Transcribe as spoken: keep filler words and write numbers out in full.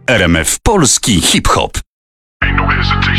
R M F Polski Hip Hop. Ain't no hesitation.